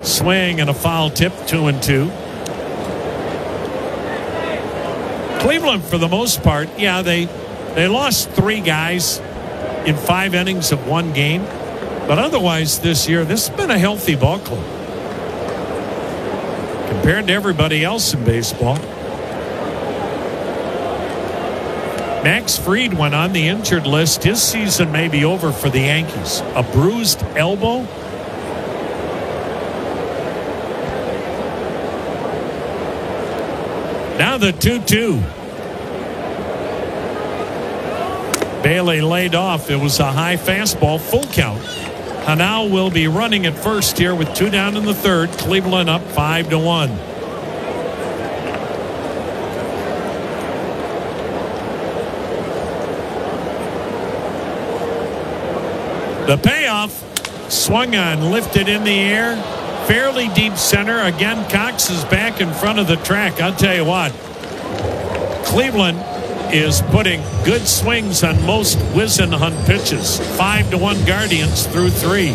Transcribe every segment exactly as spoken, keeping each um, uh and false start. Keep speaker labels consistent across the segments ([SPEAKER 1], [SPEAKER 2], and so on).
[SPEAKER 1] Swing and a foul tip, two and two. Cleveland, for the most part, yeah, they they lost three guys in five innings of one game. But otherwise this year, this has been a healthy ball club compared to everybody else in baseball. Max Fried went on the injured list. His season may be over for the Yankees. A bruised elbow. Now the two two. Bailey laid off. It was a high fastball, full count. Hanau will be running at first here with two down in the third. Cleveland up five to one. The payoff, swung on, lifted in the air, fairly deep center. Again, Cox is back in front of the track. I'll tell you what, Cleveland is putting good swings on most Whisenhunt pitches. Five to one Guardians through three.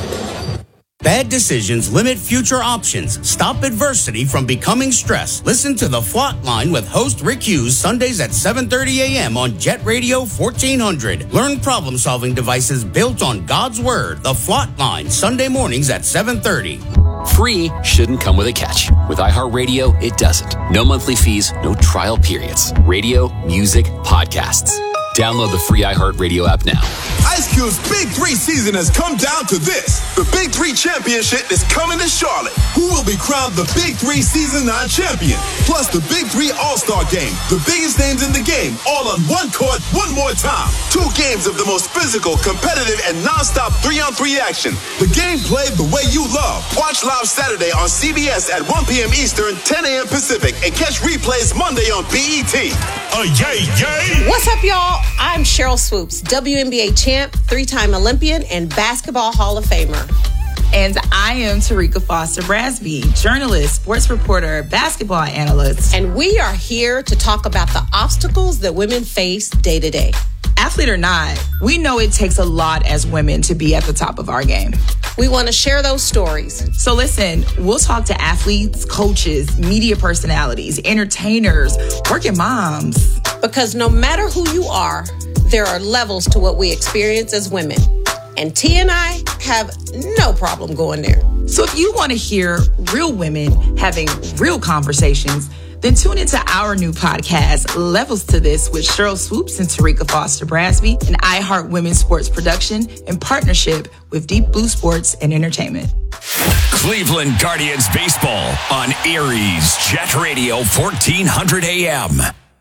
[SPEAKER 2] Bad decisions limit future options. Stop adversity from becoming stress. Listen to The Flot Line with host Rick Hughes Sundays at seven thirty a.m. on Jet Radio fourteen hundred. Learn problem-solving devices built on God's Word. The Flot Line, Sunday mornings at seven thirty.
[SPEAKER 3] Free shouldn't come with a catch. With iHeartRadio, it doesn't. No monthly fees, no trial periods. Radio, music, podcasts. Download the free iHeartRadio app now.
[SPEAKER 4] Ice Cube's Big Three season has come down to this. The Big Three Championship is coming to Charlotte. Who will be crowned the Big Three Season nine champion? Plus the Big Three All-Star Game. The biggest names in the game, all on one court, one more time. Two games of the most physical, competitive, and non-stop three-on-three action. The game played the way you love. Watch live Saturday on C B S at one p.m. Eastern, ten a.m. Pacific, and catch replays Monday on B E T.
[SPEAKER 5] Uh, yay, yay!
[SPEAKER 6] What's up, y'all? I'm Cheryl Swoops, W N B A champ, three-time Olympian, and Basketball Hall of Famer.
[SPEAKER 7] And I am Tarika Foster-Brasby, journalist, sports reporter, basketball analyst.
[SPEAKER 6] And we are here to talk about the obstacles that women face day to day.
[SPEAKER 7] Athlete or not, we know it takes a lot as women to be at the top of our game.
[SPEAKER 6] We want to share those stories.
[SPEAKER 7] So listen, we'll talk to athletes, coaches, media personalities, entertainers, working moms.
[SPEAKER 6] Because no matter who you are, there are levels to what we experience as women. And T and I have no problem going there.
[SPEAKER 7] So if you want to hear real women having real conversations, then tune into our new podcast, Levels to This, with Cheryl Swoops and Tarika Foster-Brasby, an iHeart Women's Sports production in partnership with Deep Blue Sports and Entertainment.
[SPEAKER 5] Cleveland Guardians baseball on Aries Jet Radio fourteen hundred A M.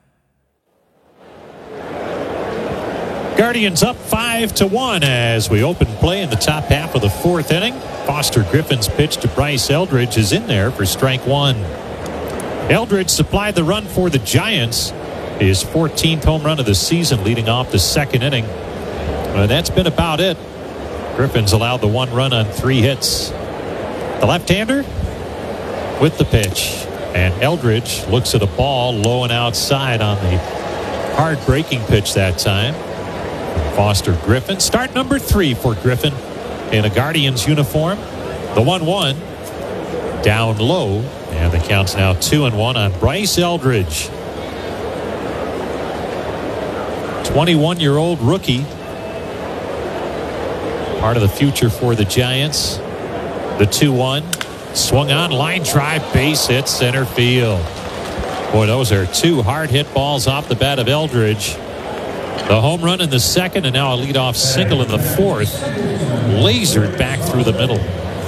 [SPEAKER 1] Guardians up five to one as we open play in the top half of the fourth inning. Foster Griffin's pitch to Bryce Eldridge is in there for strike one. Eldridge supplied the run for the Giants, his fourteenth home run of the season, leading off the second inning. Well, that's been about it. Griffin's allowed the one run on three hits. The left-hander with the pitch, and Eldridge looks at a ball low and outside on the hard breaking pitch that time. Foster Griffin, start number three for Griffin in a Guardians uniform. The one one down low, and the count's now two and one on Bryce Eldridge. twenty-one-year-old rookie, part of the future for the Giants. The two one swung on, line drive, base hit, center field. Boy, those are two hard hit balls off the bat of Eldridge. The home run in the second, and now a leadoff single in the fourth. Lasered back through the middle.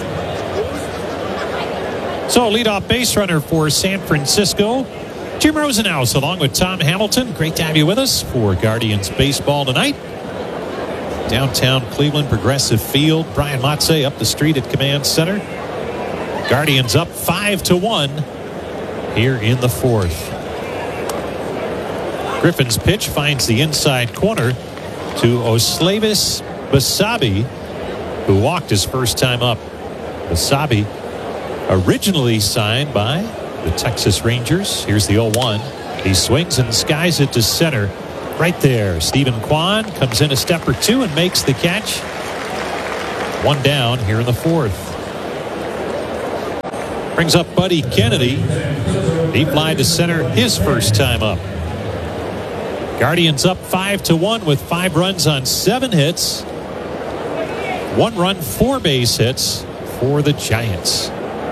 [SPEAKER 1] So, leadoff base runner for San Francisco, Jim Rosenhaus, along with Tom Hamilton. Great to have you with us for Guardians baseball tonight. Downtown Cleveland, Progressive Field. Brian Matze up the street at Command Center. Guardians up five to one here in the fourth. Griffin's pitch finds the inside corner to Osleivis Basabe, who walked his first time up. Basabe, originally signed by the Texas Rangers. Here's the oh one. He swings and skies it to center. Right there, Stephen Kwan comes in a step or two and makes the catch. One down here in the fourth. Brings up Buddy Kennedy. Deep fly to center his first time up. Guardians up five to one with five runs on seven hits. One run, four base hits for the Giants.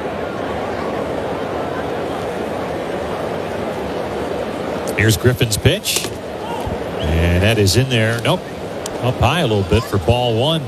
[SPEAKER 1] Here's Griffin's pitch. And that is in there. Nope. Up high a little bit for ball one.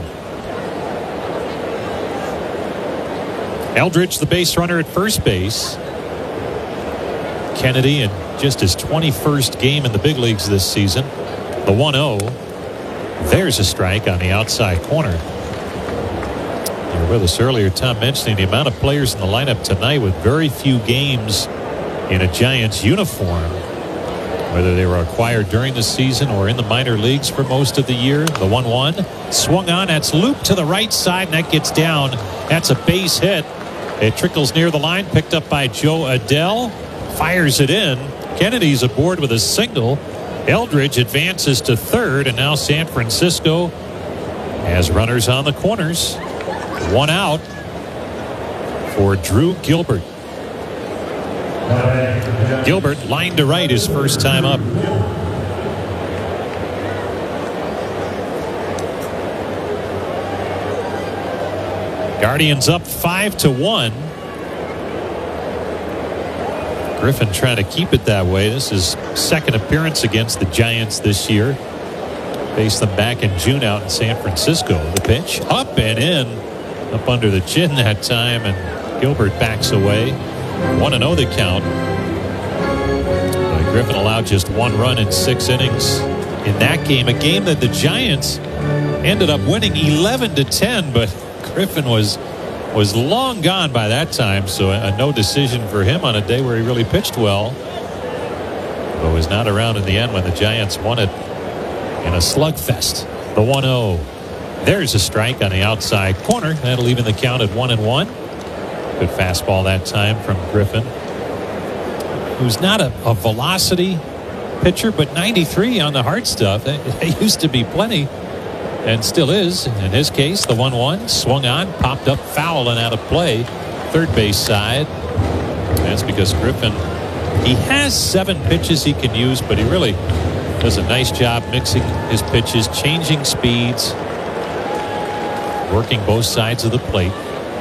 [SPEAKER 1] Eldridge, the base runner at first base. Kennedy in just his twenty-first game in the big leagues this season. The one oh. There's a strike on the outside corner. You were with us earlier, Tom, mentioning the amount of players in the lineup tonight with very few games in a Giants uniform, whether they were acquired during the season or in the minor leagues for most of the year. The one one swung on. That's looped to the right side, and that gets down. That's a base hit. It trickles near the line, picked up by Joe Adell. Fires it in. Kennedy's aboard with a single. Eldridge advances to third, and now San Francisco has runners on the corners. One out for Drew Gilbert. Gilbert lined to right his first time up. Guardians up five to one. Griffin trying to keep it that way. This is second appearance against the Giants this year. Faced them back in June out in San Francisco. The pitch up and in, up under the chin that time, and Gilbert backs away. one and oh the count. But Griffin allowed just one run in six innings in that game. A game that the Giants ended up winning eleven to ten, but Griffin was was long gone by that time, so a, a no decision for him on a day where he really pitched well, but was not around in the end when the Giants won it in a slugfest. The one oh. There's a strike on the outside corner. That'll even the count at one and one. Good fastball that time from Griffin, who's not a, a velocity pitcher, but ninety-three on the hard stuff. It used to be plenty, and still is. In his case, the one one swung on, popped up foul and out of play. Third base side. That's because Griffin, he has seven pitches he can use, but he really does a nice job mixing his pitches, changing speeds, working both sides of the plate.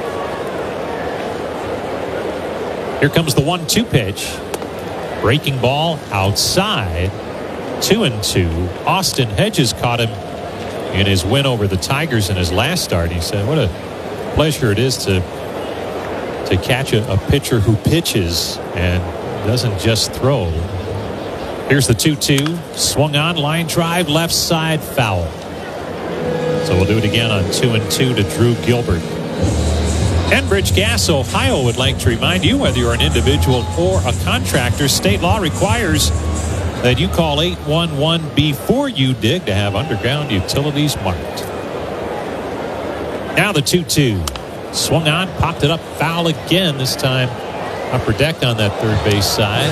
[SPEAKER 1] Here comes the one two pitch. Breaking ball outside. Two and two. Austin Hedges caught him in his win over the Tigers in his last start. He said, what a pleasure it is to to catch a, a pitcher who pitches and doesn't just throw. Here's the two two. Swung on, line drive, left side, foul. So we'll do it again on two and two to Drew Gilbert. Enbridge Gas Ohio would like to remind you, whether you're an individual or a contractor, state law requires that you call eight one one before you dig to have underground utilities marked. Now the two two. Swung on, popped it up, foul again, this time upper deck on that third base side.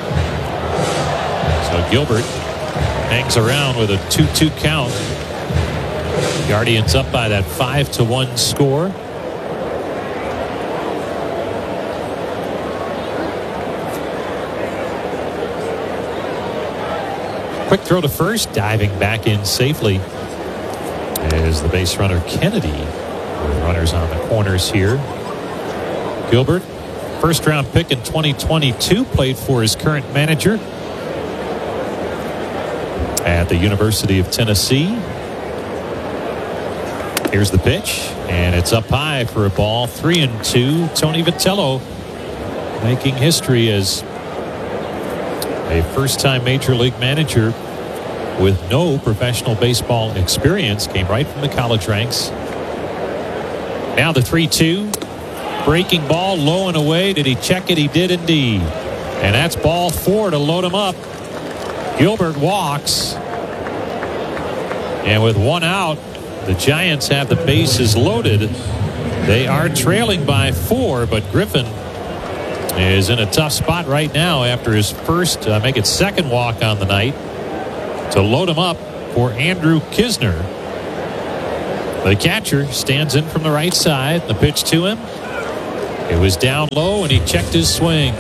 [SPEAKER 1] So Gilbert hangs around with a two two count. Guardians up by that five to one score. Quick throw to first, diving back in safely is the base runner Kennedy. Runners on the corners here. Gilbert, first round pick in twenty twenty-two, played for his current manager at the University of Tennessee. Here's the pitch, and it's up high for a ball. Three and two. Tony Vitello making history as a first-time major league manager with no professional baseball experience. Came right from the college ranks. Now the three two. Breaking ball, low and away. Did he check it? He did indeed. And that's ball four to load him up. Gilbert walks. And with one out, the Giants have the bases loaded. They are trailing by four, but Griffin is in a tough spot right now after his first, uh, make it second walk on the night, to load him up for Andrew Kisner. The catcher stands in from the right side. The pitch to him It was down low, and he checked his swing.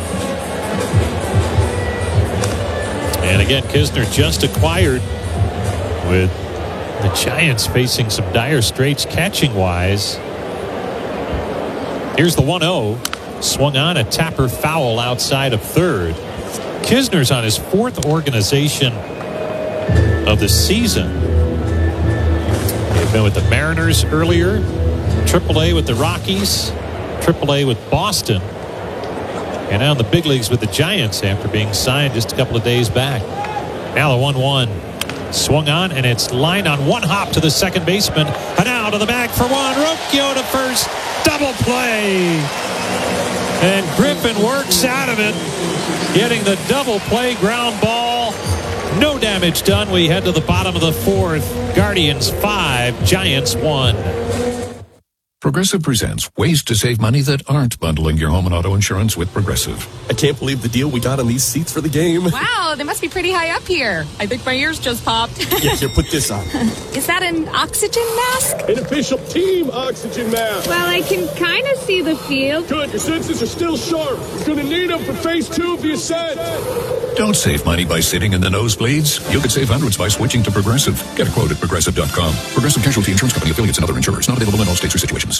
[SPEAKER 1] And again, Kisner just acquired with the Giants facing some dire straits catching-wise. Here's the one oh. Swung on, a Tapper foul outside of third. Kisner's on his fourth organization of the season. They've been with the Mariners earlier, triple A with the Rockies, triple A with Boston, and now in the big leagues with the Giants after being signed just a couple of days back. Now the one one. Swung on, and it's lined on one hop to the second baseman. And now to the bag for one. Rocchio to first. Double play. And Griffin works out of it, getting the double play ground ball. No damage done. We head to the bottom of the fourth. Guardians five, Giants one.
[SPEAKER 8] Progressive presents ways to save money that aren't bundling your home and auto insurance with Progressive.
[SPEAKER 9] I can't believe the deal we got on these seats for the game.
[SPEAKER 10] Wow, they must be pretty high up here. I think my ears just popped.
[SPEAKER 9] Yeah, here, put this on.
[SPEAKER 10] Is that an oxygen mask?
[SPEAKER 11] An official team oxygen mask.
[SPEAKER 12] Well, I can kind of see the field.
[SPEAKER 11] Good, your senses are still sharp. You're going to need them for phase two of the ascent.
[SPEAKER 8] Don't save money by sitting in the nosebleeds. You could save hundreds by switching to Progressive. Get a quote at Progressive dot com. Progressive Casualty Insurance Company, affiliates, and other insurers. Not available in all states or situations.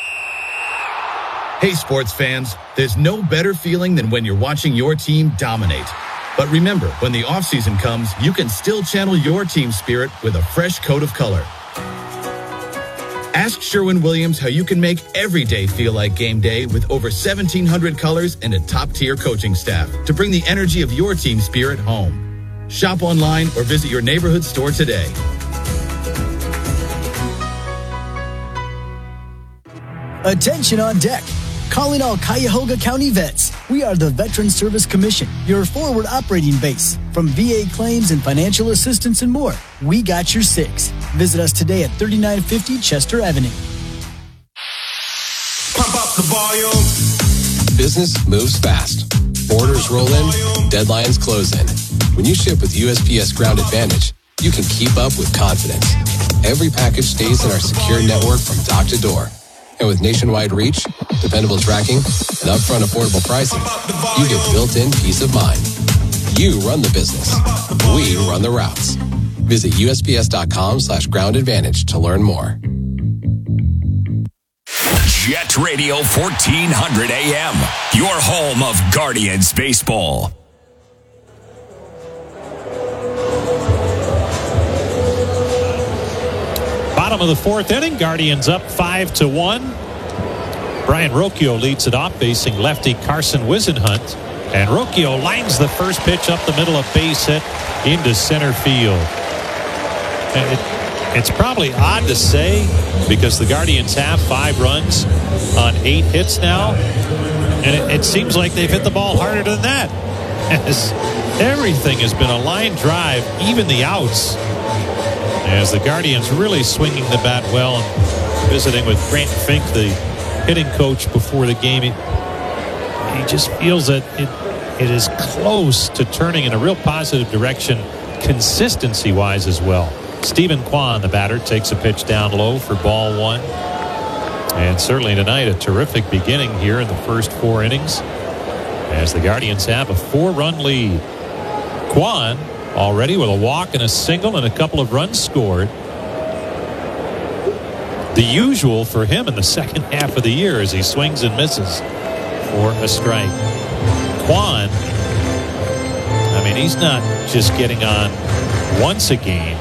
[SPEAKER 13] Hey, sports fans, there's no better feeling than when you're watching your team dominate. But remember, when the offseason comes, you can still channel your team spirit with a fresh coat of color. Ask Sherwin-Williams how you can make every day feel like game day with over seventeen hundred colors and a top-tier coaching staff to bring the energy of your team spirit home. Shop online or visit your neighborhood store today.
[SPEAKER 14] Attention on deck. Calling all Cuyahoga County vets. We are the Veteran Service Commission, your forward operating base. From V A claims and financial assistance and more, we got your six. Visit us today at thirty-nine fifty Chester Avenue.
[SPEAKER 4] Pump up the volume.
[SPEAKER 15] Business moves fast. Orders roll in, deadlines close in. When you ship with U S P S Ground Advantage, you can keep up with confidence. Every package stays in our secure network from dock to door. And with nationwide reach, dependable tracking, and upfront affordable pricing, you get built-in peace of mind. You run the business. We run the routes. Visit U S P S dot com slash ground advantage to learn more.
[SPEAKER 5] Jet Radio fourteen hundred A M, your home of Guardians baseball.
[SPEAKER 1] Bottom of the fourth inning, Guardians up five to one. Brian Rocchio leads it off, facing lefty Carson Whisenhunt. And Rocchio lines the first pitch up the middle, of base hit into center field. And it, it's probably odd to say because the Guardians have five runs on eight hits now. And it, it seems like they've hit the ball harder than that. As everything has been a line drive, even the outs. As the Guardians really swinging the bat well, and visiting with Grant Fink, the hitting coach, before the game. He, he just feels that it it is close to turning in a real positive direction, consistency-wise as well. Stephen Kwan, the batter, takes a pitch down low for ball one. And certainly tonight, a terrific beginning here in the first four innings, as the Guardians have a four-run lead. Kwan already with a walk and a single and a couple of runs scored. The usual for him in the second half of the year as he swings and misses for a strike. Kwan, I mean, he's not just getting on once a game.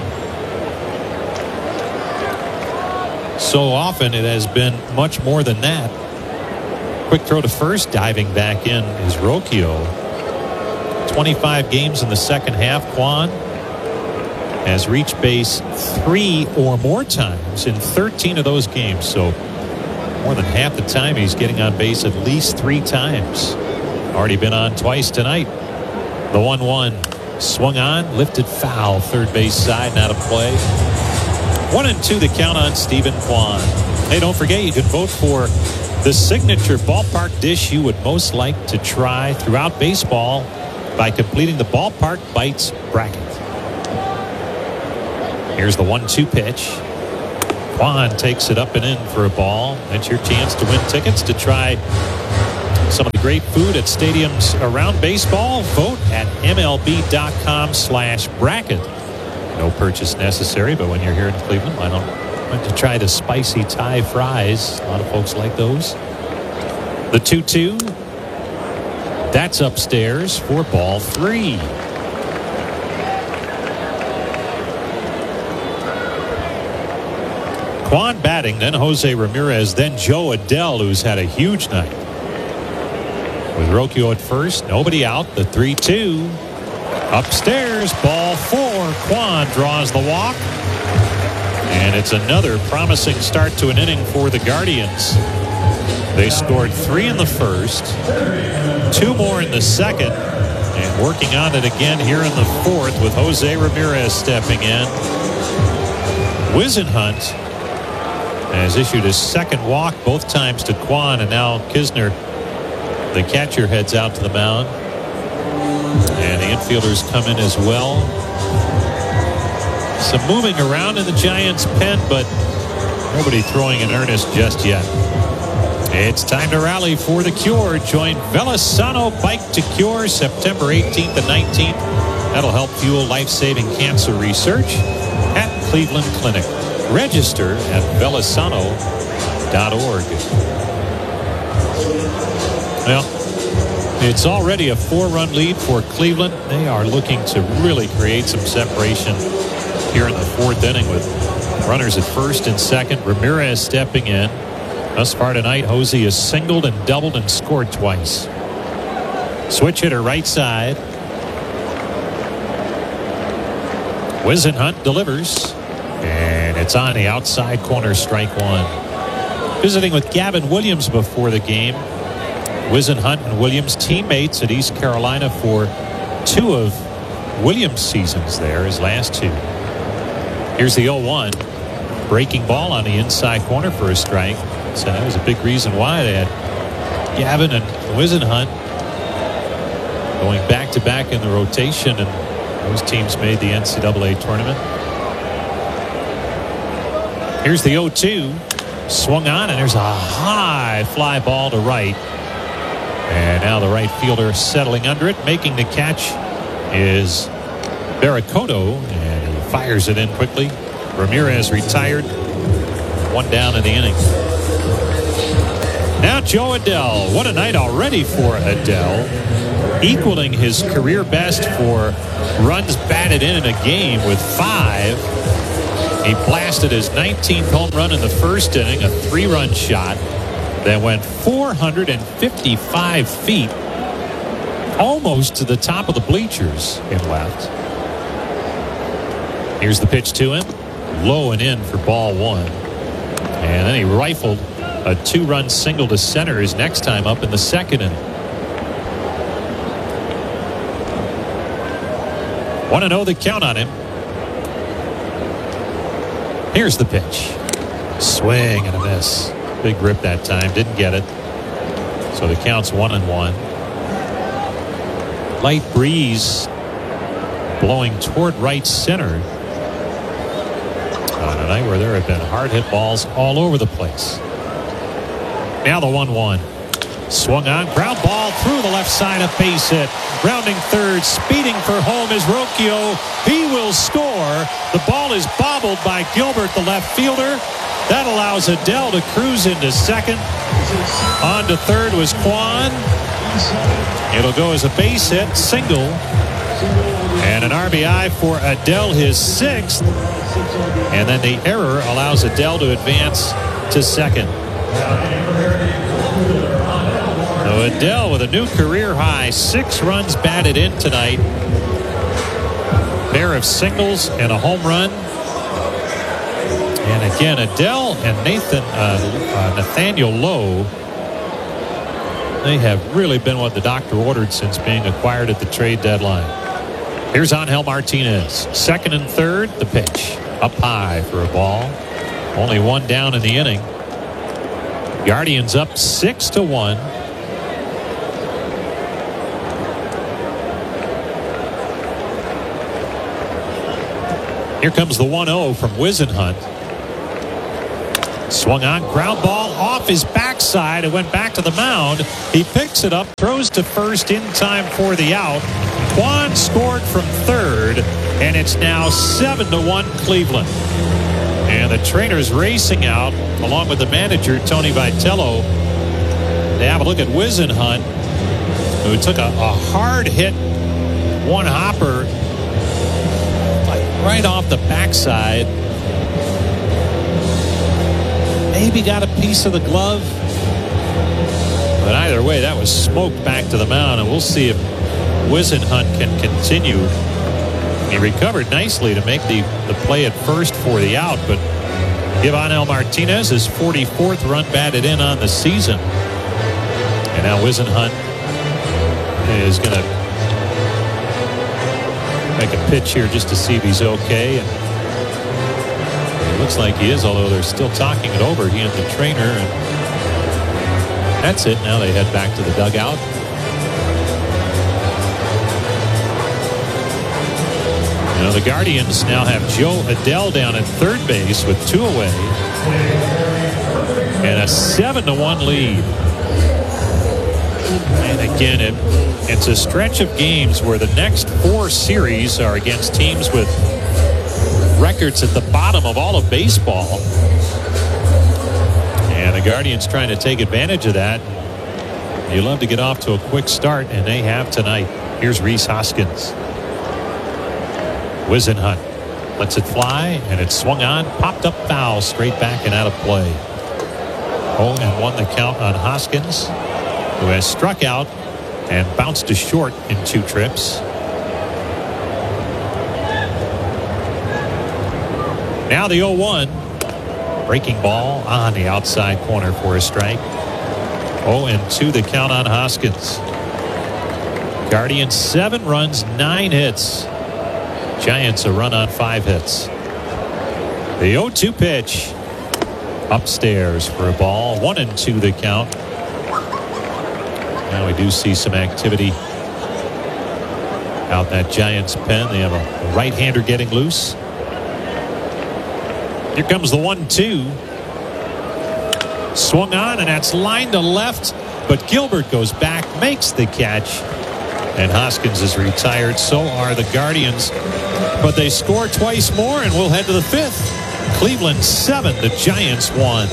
[SPEAKER 1] So often it has been much more than that. Quick throw to first, diving back in is Rocchio. twenty-five games in the second half. Kwan has reached base three or more times in thirteen of those games. So more than half the time he's getting on base at least three times. Already been on twice tonight. The one one swung on, lifted foul, third base side, not a play. One and two to count on Stephen Kwan. Hey, don't forget you can vote for the signature ballpark dish you would most like to try throughout baseball by completing the Ballpark Bites bracket. Here's the one two pitch. Kwan takes it up and in for a ball. That's your chance to win tickets to try Some of the great food at stadiums around baseball. Vote at MLB.com slash bracket. No purchase necessary, but when you're here in Cleveland, why don't why don't you try the spicy Thai fries? A lot of folks like those. The two two. That's upstairs for ball three. Kwan batting, then Jose Ramirez, then Joe Adell, who's had a huge night. With Rocchio at first, nobody out. The three two. Upstairs, ball four. Kwan draws the walk. And it's another promising start to an inning for the Guardians. They scored three in the first, two more in the second, and working on it again here in the fourth with Jose Ramirez stepping in. Whisenhunt has issued his second walk, both times to Kwan, and now Kisner, the catcher, heads out to the mound. And the infielders come in as well. Some moving around in the Giants' pen, but nobody throwing in earnest just yet. It's time to rally for the cure. Join Velasano Bike to Cure September eighteenth and nineteenth. That'll help fuel life-saving cancer research at Cleveland Clinic. Register at velasano dot org. Well, it's already a four-run lead for Cleveland. They are looking to really create some separation here in the fourth inning with runners at first and second. Ramirez stepping in. Thus far tonight, Jose has singled and doubled and scored twice. Switch hitter right side. Whisenhunt delivers. And it's on the outside corner, strike one. Visiting with Gavin Williams before the game. Whisenhunt and Williams teammates at East Carolina for two of Williams' seasons there, his last two. Here's the oh one. Breaking ball on the inside corner for a strike. So that was a big reason why they had Gavin and Whisenhunt going back-to-back in the rotation, and those teams made the N C double A tournament. Here's the oh two. Swung on, and there's a high fly ball to right. And now the right fielder settling under it. Making the catch is Barracoto, and he fires it in quickly. Ramirez retired. One down in the inning. Now Joe Adell. What a night already for Adell. Equaling his career best for runs batted in in a game with five. He blasted his nineteenth home run in the first inning, a three-run shot that went four hundred fifty-five feet, almost to the top of the bleachers in left. Here's the pitch to him. Low and in for ball one. And then he rifled a two-run single to center his next time up in the second inning. one and oh the count on him. Here's the pitch. Swing and a miss. Big rip that time. Didn't get it. So the count's one and one. Light breeze blowing toward right center on a night where there have been hard hit balls all over the place. Now the one one. Swung on. Ground ball through the left side, a base hit. Rounding third, speeding for home is Rocchio. He will score. The ball is bobbled by Gilbert, the left fielder. That allows Adell to cruise into second. On to third was Kwan. It'll go as a base hit, single. And an R B I for Adell, his sixth. And then the error allows Adell to advance to second. So Adell with a new career high, six runs batted in tonight. Pair of singles and a home run. And again, Adell and Nathan uh, uh, Nathaniel Lowe, they have really been what the doctor ordered since being acquired at the trade deadline. Here's Angel Martinez. Second and third, the pitch. Up high for a ball. Only one down in the inning. Guardians up six to one. Here comes the one oh from Whisenhunt. Swung on, ground ball off his backside. It went back to the mound. He picks it up, throws to first in time for the out. Kwan scored from third, and it's now seven to one Cleveland. And the trainer's racing out, along with the manager, Tony Vitello. They have a look at Wisenhunt, who took a, a hard hit, one hopper, like right off the backside. Maybe got a piece of the glove. But either way, that was smoked back to the mound, and we'll see if Wisenhunt can continue. He recovered nicely to make the, the play at first for the out, but Ivanel Martinez, his forty-fourth run batted in on the season. And now Wisenhunt is going to make a pitch here just to see if he's okay. And it looks like he is, although they're still talking it over, he and the trainer. And that's it. Now they head back to the dugout. You know, the Guardians now have Joe Adell down at third base with two away. And a seven to one lead. And again, it, it's a stretch of games where the next four series are against teams with records at the bottom of all of baseball. And the Guardians trying to take advantage of that. You love to get off to a quick start, and they have tonight. Here's Rhys Hoskins. Wisenhunt lets it fly, and it's swung on, popped up foul, straight back and out of play. Oh, and won the count on Hoskins, who has struck out and bounced to short in two trips. Now the oh one. Breaking ball on the outside corner for a strike. oh and two the count on Hoskins. Guardians seven runs, nine hits. Giants a run on five hits. The oh two pitch. Upstairs for a ball. One and two the count. Now we do see some activity out that Giants pen. They have a right-hander getting loose. Here comes the one two. Swung on, and that's lined to left, but Gilbert goes back, makes the catch, and Hoskins is retired. So are the Guardians, but they score twice more, and we'll head to the fifth. Cleveland seven, the Giants one.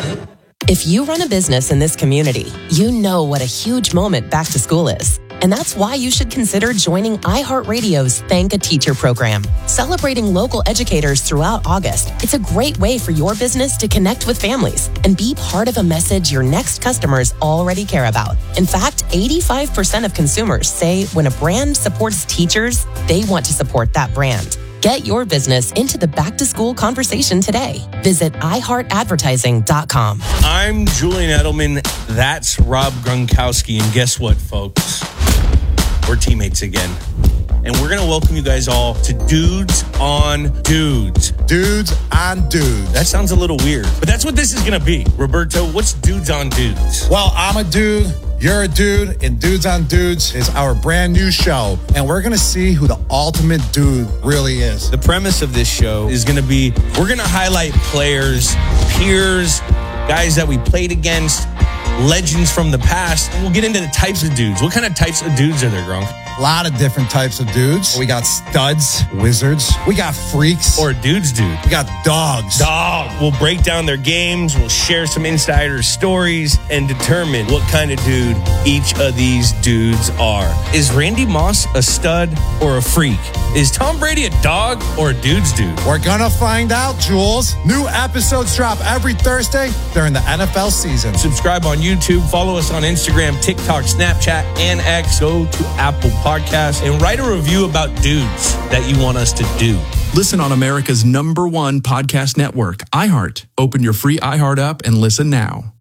[SPEAKER 16] If you run a business in this community, you know what a huge moment back to school is. And that's why you should consider joining iHeartRadio's Thank a Teacher program. Celebrating local educators throughout August, it's a great way for your business to connect with families and be part of a message your next customers already care about. In fact, eighty-five percent of consumers say when a brand supports teachers, they want to support that brand. Get your business into the back-to-school conversation today. Visit i heart advertising dot com.
[SPEAKER 17] I'm Julian Edelman. That's Rob Gronkowski. And guess what, folks? We're teammates again. And we're going to welcome you guys all to Dudes on Dudes.
[SPEAKER 18] Dudes on Dudes.
[SPEAKER 17] That sounds a little weird, but that's what this is going to be. Roberto, what's Dudes on Dudes?
[SPEAKER 18] Well, I'm a dude. You're a dude, and Dudes on Dudes is our brand new show, and we're going to see who the ultimate dude really is.
[SPEAKER 17] The premise of this show is going to be, we're going to highlight players, peers, guys that we played against, legends from the past, and we'll get into the types of dudes. What kind of types of dudes are there, Gronk?
[SPEAKER 18] A lot of different types of dudes. We got studs, wizards. We got freaks.
[SPEAKER 17] Or dudes, dude.
[SPEAKER 18] We got dogs.
[SPEAKER 17] Dog. We'll break down their games. We'll share some insider stories and determine what kind of dude each of these dudes are. Is Randy Moss a stud or a freak? Is Tom Brady a dog or a dude's dude?
[SPEAKER 18] We're gonna find out, Jules. New episodes drop every Thursday during the N F L season.
[SPEAKER 17] Subscribe on YouTube. Follow us on Instagram, TikTok, Snapchat, and X. Go to Apple Podcasts and write a review about dudes that you want us to do.
[SPEAKER 19] Listen on America's number one podcast network, iHeart. Open your free iHeart app and listen now.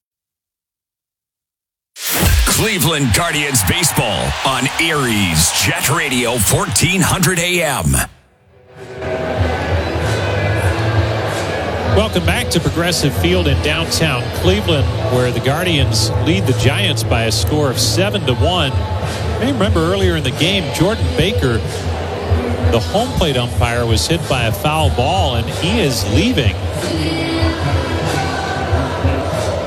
[SPEAKER 5] Cleveland Guardians baseball on Aries Jet Radio fourteen hundred A M.
[SPEAKER 1] Welcome back to Progressive Field in downtown Cleveland, where the Guardians lead the Giants by a score of seven to one. You may remember earlier in the game, Jordan Baker, the home plate umpire, was hit by a foul ball, and he is leaving.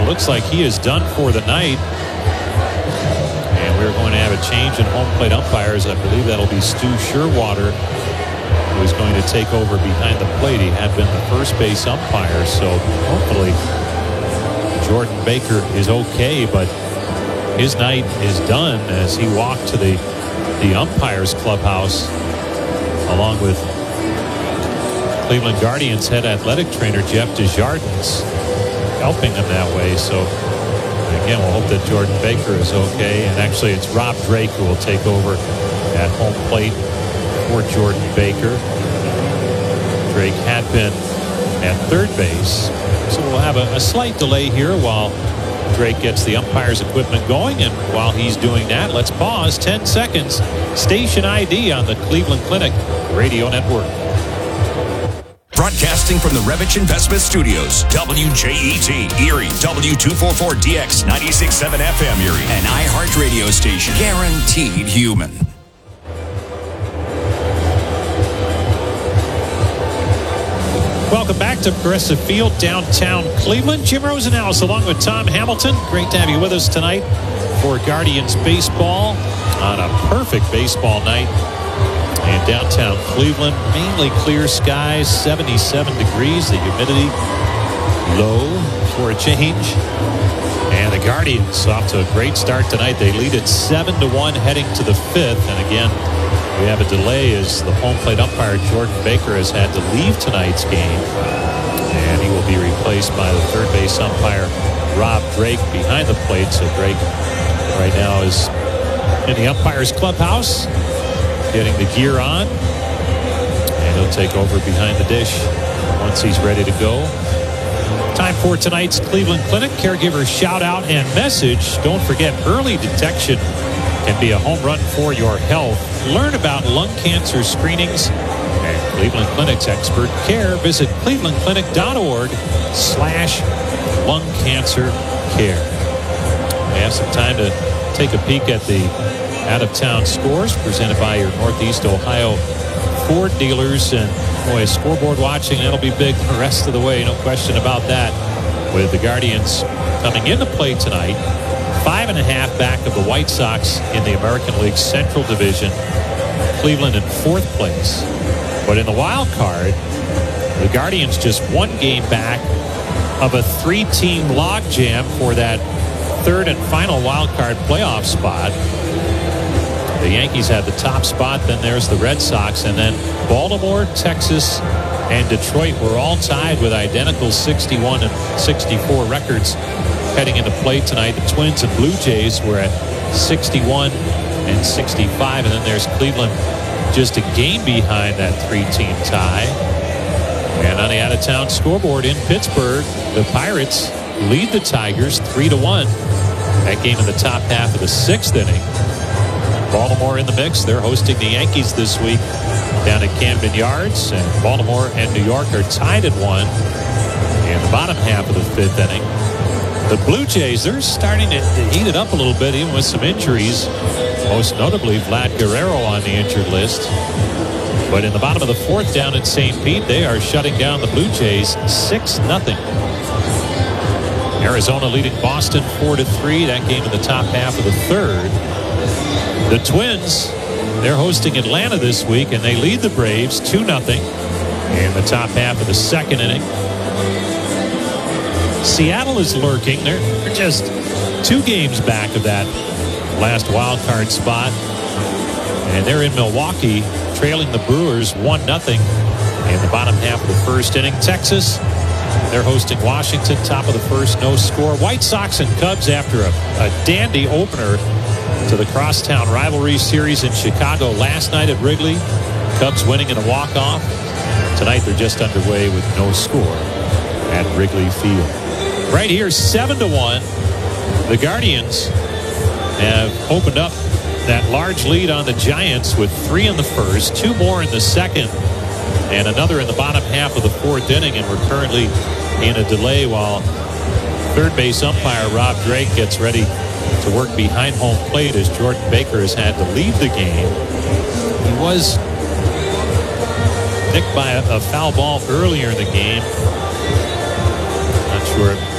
[SPEAKER 1] it looks like he is done for the night. And we're going to have a change in home plate umpires. I believe that'll be Stu Sherwater, who is going to take over behind the plate. He had been the first base umpire, so hopefully Jordan Baker is okay, but his night is done as he walked to the, the umpires clubhouse along with Cleveland Guardians head athletic trainer Jeff Desjardins, helping him that way. So again, we'll hope that Jordan Baker is okay. And actually, it's Rob Drake who will take over at home plate for Jordan Baker. Drake had been at third base, so we'll have a, a slight delay here while Drake gets the umpire's equipment going. And while he's doing that, let's pause ten seconds. Station I D on the Cleveland Clinic Radio Network.
[SPEAKER 5] Broadcasting from the Revich Investment Studios, W J E T, Erie, W two forty-four D X, ninety-six point seven F M Erie, an iHeart radio station, guaranteed human.
[SPEAKER 1] Welcome back to Progressive Field, downtown Cleveland. Jim Rosenhaus along with Tom Hamilton. Great to have you with us tonight for Guardians baseball on a perfect baseball night in downtown Cleveland. Mainly clear skies, seventy-seven degrees, the humidity low for a change. And the Guardians off to a great start tonight. They lead it seven to one heading to the fifth. And again, we have a delay as the home plate umpire Jordan Baker has had to leave tonight's game. And he will be replaced by the third base umpire Rob Drake behind the plate. So Drake right now is in the umpire's clubhouse, getting the gear on, and he'll take over behind the dish once he's ready to go. Time for tonight's Cleveland Clinic caregiver shout out and message. Don't forget, early detection can be a home run for your health. Learn about lung cancer screenings and Cleveland Clinic's expert care. Visit clevelandclinic.org slash lung cancer care. We have some time to take a peek at the out-of-town scores presented by your Northeast Ohio Ford dealers. And boy, scoreboard watching, that'll be big the rest of the way, no question about that, with the Guardians coming into play tonight, five and a half back of the White Sox in the American League Central Division. Cleveland in fourth place. But in the wild card, the Guardians just one game back of a three-team logjam for that third and final wild card playoff spot. The Yankees had the top spot, then there's the Red Sox, and then Baltimore, Texas, and Detroit were all tied with identical sixty-one and sixty-four records heading into play tonight. The Twins and Blue Jays were at sixty-one and sixty-five, and then there's Cleveland just a game behind that three-team tie. And on the out-of-town scoreboard in Pittsburgh, the Pirates lead the Tigers three to one. That game in the top half of the sixth inning. Baltimore in the mix. They're hosting the Yankees this week down at Camden Yards. And Baltimore and New York are tied at one in the bottom half of the fifth inning. The Blue Jays, they're starting to heat it up a little bit, even with some injuries. Most notably, Vlad Guerrero on the injured list. But in the bottom of the fourth down at Saint Pete, they are shutting down the Blue Jays six nothing. Arizona leading Boston four to three. That game in the top half of the third. The Twins, they're hosting Atlanta this week, and they lead the Braves two nothing in the top half of the second inning. Seattle is lurking. They're, they're just two games back of that last wild card spot. And they're in Milwaukee, trailing the Brewers one nothing in the bottom half of the first inning. Texas, they're hosting Washington, top of the first, no score. White Sox and Cubs after a, a dandy opener to the crosstown rivalry series in Chicago last night at Wrigley. Cubs winning in a walk-off. Tonight they're just underway with no score at Wrigley Field. Right here, seven to one. The Guardians have opened up that large lead on the Giants with three in the first, two more in the second, and another in the bottom half of the fourth inning. And we're currently in a delay while third base umpire Rob Drake gets ready to work behind home plate as Jordan Baker has had to leave the game. He was nicked by a, a foul ball earlier in the game. Not sure